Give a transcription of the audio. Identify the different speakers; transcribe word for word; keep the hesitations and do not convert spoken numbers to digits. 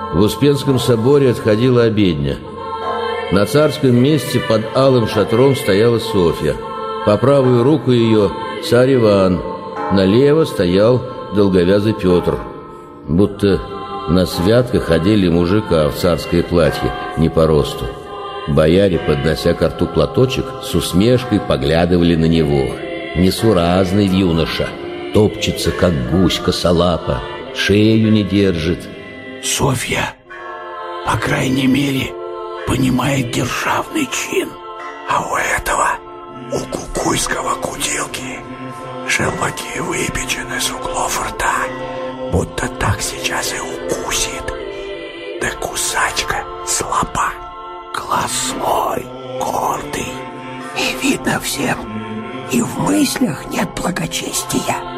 Speaker 1: В Успенском соборе отходила обедня. На царском месте под алым шатром стояла Софья. По правую руку ее царь Иван. Налево стоял долговязый Петр. Будто на святках одели мужика в царское платье, не по росту. Бояре, поднося ко рту платочек, с усмешкой поглядывали на него. Несуразный юноша, топчется, как гусь косолапа, шею не держит.
Speaker 2: Софья, по крайней мере, понимает державный чин. А у этого, у кукуйского кутилки, желваки выпечены с углов рта, будто так сейчас и укусит. Да кусачка слаба, глаз злой, гордый, и видно всем, и в мыслях нет благочестия.